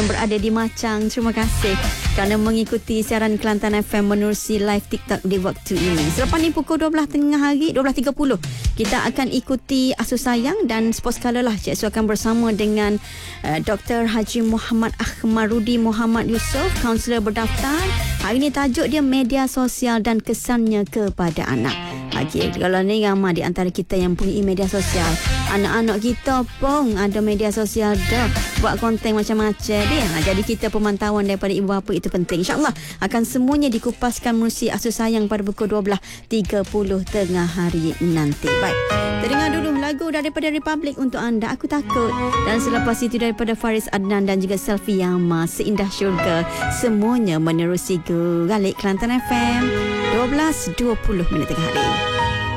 yang berada di Macang. Terima kasih kerana mengikuti siaran Kelantan FM menerusi live TikTok di waktu ini. Selepas ni pukul 12 tengah hari, 12.30, kita akan ikuti Asuh Sayang dan Sports Color lah. Cik Su akan bersama dengan Dr. Haji Muhammad Ahmarudi Muhammad Yusof, kaunselor berdaftar. Hari ini tajuk dia media sosial dan kesannya kepada anak. Okay, kalau ni ramai di antara kita yang punya media sosial. Anak-anak kita pun ada media sosial dah, buat konten macam-macam dia. Jadi kita pemantauan daripada ibu bapa itu penting. InsyaAllah akan semuanya dikupaskan menerusi Asuh Sayang pada pukul 12.30 tengah hari nanti. Baik, terdengar dulu lagu daripada Republic untuk anda, Aku Takut. Dan selepas itu daripada Faris Adnan dan juga Selfie Yama, Seindah Syurga. Semuanya menerusi Galik Kelantan FM 12.20 tengah hari.